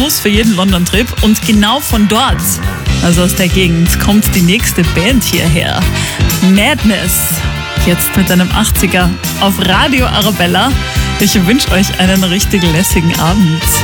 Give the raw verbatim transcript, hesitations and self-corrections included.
Muss für jeden London-Trip. Und genau von dort, also aus der Gegend, kommt die nächste Band hierher. Madness. Jetzt mit einem achtziger auf Radio Arabella. Ich wünsche euch einen richtig lässigen Abend.